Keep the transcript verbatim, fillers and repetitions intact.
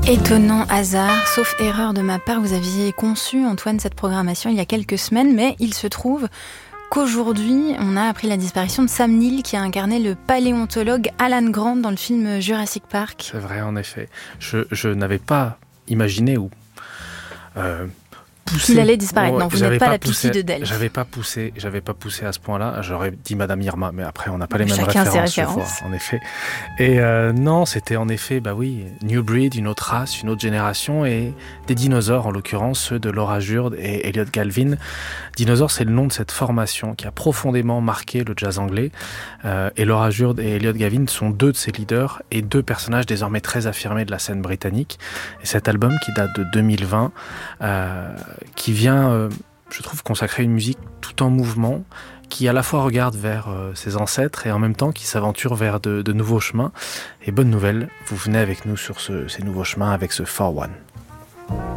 Étonnant hasard, sauf erreur de ma part, vous aviez conçu, Antoine, cette programmation il y a quelques semaines, mais il se trouve qu'aujourd'hui, on a appris la disparition de Sam Neill qui a incarné le paléontologue Alan Grant dans le film Jurassic Park. C'est vrai, en effet. Je, je n'avais pas imaginé ou... Euh, poussé. Qu'il allait disparaître. Ouais, non, vous n'êtes pas, pas la poussé, Pitié de Delphes. J'avais pas poussé, j'avais pas poussé à ce point-là. J'aurais dit Madame Irma, mais après on n'a pas les mêmes Chacun références, ses références. Je vois, en effet. Et euh, non, c'était en effet, bah oui, New Breed, une autre race, une autre génération, et des dinosaures, en l'occurrence ceux de Laura Jurd et Elliot Galvin. Dinosaures, c'est le nom de cette formation qui a profondément marqué le jazz anglais. Euh, et Laura Jurd et Elliot Galvin sont deux de ses leaders et deux personnages désormais très affirmés de la scène britannique. Et cet album qui date de deux mille vingt, euh, qui vient, euh, je trouve, consacrer une musique tout en mouvement, qui à la fois regarde vers euh, ses ancêtres et en même temps qui s'aventure vers de, de nouveaux chemins. Et bonne nouvelle, vous venez avec nous sur ce, ces nouveaux chemins avec ce four one.